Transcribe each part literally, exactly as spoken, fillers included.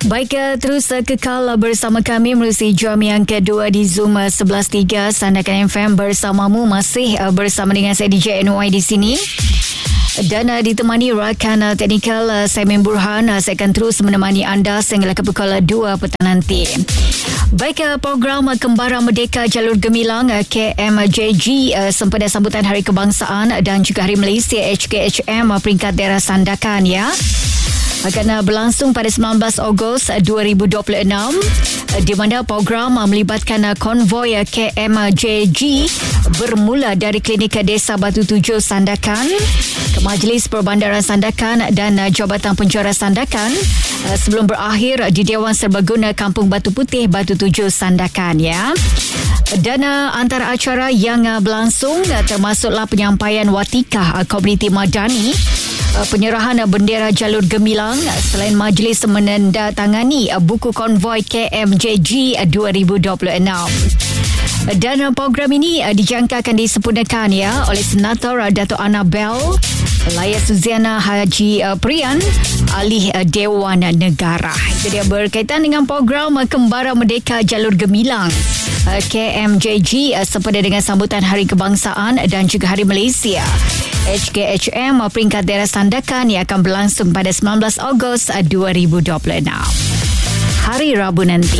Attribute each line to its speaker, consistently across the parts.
Speaker 1: Baik, terus kekal bersama kami melalui jam yang kedua di Zoom sebelas tiga Sandakan F M bersamamu, masih bersama dengan saya D J N Y di sini. Dan uh, ditemani rakan uh, teknikal uh, Simon Burhan. uh, Saya akan terus menemani anda sehingga ke pukul dua petang nanti. Baik, uh, program uh, Kembara Merdeka Jalur Gemilang uh, K M J G uh, sempena sambutan Hari Kebangsaan dan juga Hari Malaysia H K H M uh, peringkat daerah Sandakan ya akan uh, berlangsung pada sembilan belas Ogos dua ribu dua puluh enam, uh, di mana program uh, melibatkan uh, konvoi uh, K M J G bermula dari Klinik Desa Batu Tujuh Sandakan ke Majlis Perbandaran Sandakan dan uh, Jabatan Penjara Sandakan uh, sebelum berakhir uh, di Dewan Serbaguna Kampung Batu Putih Batu Tujuh Sandakan ya. Dan uh, antara acara yang uh, berlangsung uh, termasuklah penyampaian watikah uh, komuniti madani, uh, penyerahan uh, bendera jalur gemilang, uh, selain majlis menandatangani uh, buku konvoi K M J G uh, dua ribu dua puluh enam. Dan uh, program ini uh, dijangka akan disempurnakan ya oleh Senator uh, Dato' Annabel Layar Suziana Haji uh, Prian, Ahli uh, Dewan Negara. Itu dia berkaitan dengan program uh, Kembara Merdeka Jalur Gemilang uh, K M J G uh, sempena dengan sambutan Hari Kebangsaan dan juga Hari Malaysia H K H M uh, peringkat daerah Sandakan yang akan berlangsung pada sembilan belas Ogos uh, dua ribu dua puluh enam, hari Rabu nanti.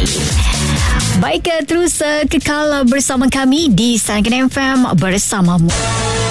Speaker 1: Baik, terus uh, kekal bersama kami di Sandakan F M bersamamu.